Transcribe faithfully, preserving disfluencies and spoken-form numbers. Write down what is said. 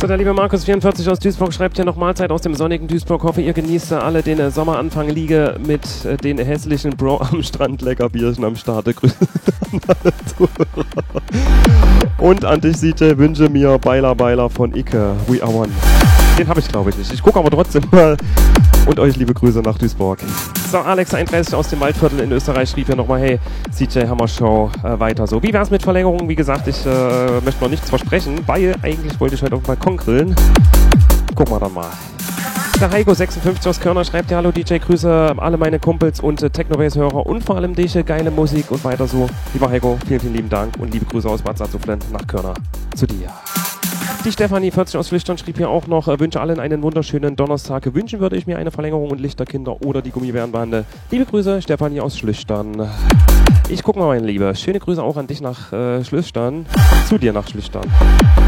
So, der liebe Markus vierundvierzig aus Duisburg schreibt hier noch Mahlzeit aus dem sonnigen Duisburg. Hoffe, ihr genießt alle den äh, Sommeranfang. Liege mit äh, den hässlichen Bro am Strand. Lecker Bierchen am Start. Grüße an alle Zuhörer. Und an dich, C J, wünsche mir Beiler Beiler von Icke. We are one. Den habe ich, glaube ich, nicht. Ich gucke aber trotzdem mal. Und euch liebe Grüße nach Duisburg. So, Alex einunddreißig aus dem Waldviertel in Österreich schrieb hier nochmal, hey, C J, Hammer Show, äh, weiter so. Wie wär's mit Verlängerung? Wie gesagt, ich äh, möchte noch nichts versprechen, weil eigentlich wollte ich heute auf dem Balkon grillen. Gucken wir dann mal. Der Heiko sechsundfünfzig aus Körner schreibt ja, hallo D J, Grüße alle meine Kumpels und äh, Technobase-Hörer und vor allem dich, geile Musik und weiter so. Lieber Heiko, vielen, vielen lieben Dank und liebe Grüße aus Bad Salzuflen nach Körner zu dir. Die Stefanie vierzig aus Flüchtern schrieb hier auch noch, äh, wünsche allen einen wunderschönen Donnerstag. Wünschen würde ich mir eine Verlängerung und Lichterkinder oder die Gummibärenbande. Liebe Grüße, Stefanie aus Schlüchtern. Ich guck mal, meine Liebe. Schöne Grüße auch an dich nach äh, Schlüchtern. Zu dir nach Schlüchtern.